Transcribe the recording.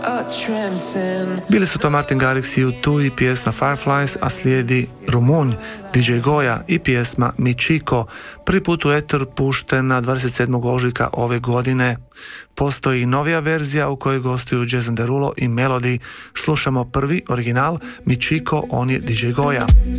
Bili su to Martin Garrix i U2 i pjesma Fireflies, a slijedi Rumunj, DJ Goja i pjesma Mi Chico, prvi put u eter puštena 27. ožujka ove godine. Postoji i novija verzija u kojoj gostuju Jason Derulo i Melody. Slušamo prvi original, Mi Chico, on je DJ Goja.